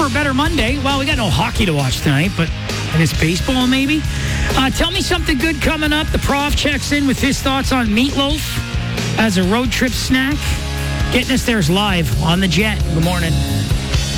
a better Monday. Well, we got no hockey to watch tonight, but I guess baseball maybe. Tell me something good coming up. The Prof checks in with his thoughts on meatloaf as a road trip snack. Getting us there's live on the Jet. Good morning.